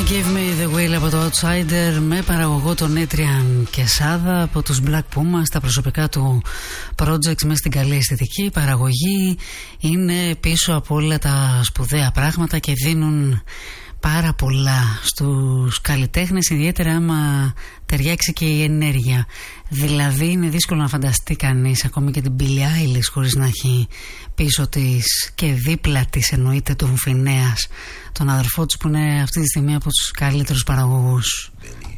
Give Me The Will από το Outsider με παραγωγό τον Adrian Quesada από τους Black Pumas. Τα προσωπικά του projects μέσα στην καλή αισθητική παραγωγή είναι πίσω από όλα τα σπουδαία πράγματα και δίνουν πάρα πολλά στους καλλιτέχνες, ιδιαίτερα άμα ταιριάξει και η ενέργεια. Δηλαδή είναι δύσκολο να φανταστεί κανείς ακόμη και την Billie Eilish χωρίς να έχει πίσω της και δίπλα της εννοείται τον Φινέας, τον αδερφό της που είναι αυτή τη στιγμή από τους καλύτερους παραγωγούς.